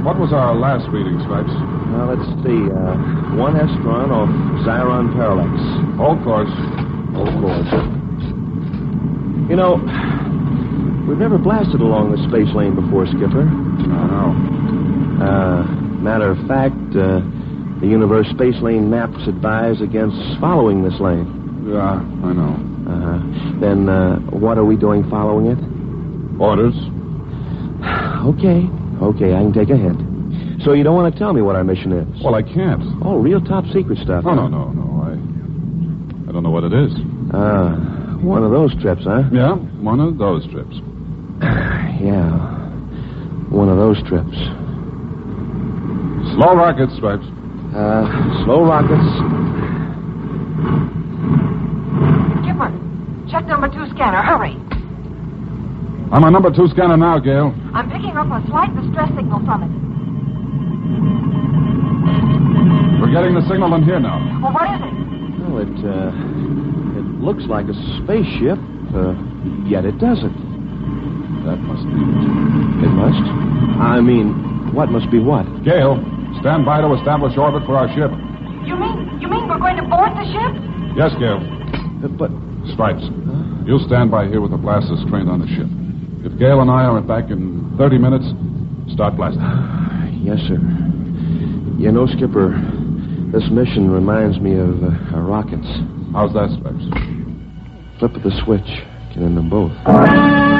What was our last reading, Stripes? Now, let's see. 1 Estron off Xiron Parallax. Hold course. Of course. You know, we've never blasted along the space lane before, Skipper. No. Matter of fact, the Universe Space Lane maps advise against following this lane. Yeah, I know. Then, what are we doing following it? Orders? Okay, I can take a hint. So you don't want to tell me what our mission is? Well, I can't. Oh, real top secret stuff. No. I don't know what it is. One of those trips, huh? Yeah, one of those trips. Yeah, one of those trips. Slow rockets, Stripes. Slow rockets. Skipper, check number 2 scanner. Hurry. I'm on number 2 scanner now, Gail. I'm picking up a slight distress signal from it. We're getting the signal in here now. Well, what is it? Well, it looks like a spaceship, yet it doesn't. That must be it. It must? I mean, what must be what? Gail, stand by to establish orbit for our ship. You mean we're going to board the ship? Yes, Gail. But... Stripes, you'll stand by here with the blasters trained on the ship. If Gail and I are back in 30 minutes, start blasting. Yes, sir. You know, Skipper, this mission reminds me of rockets. How's that, Stripes? Flip of the switch. Get in them both.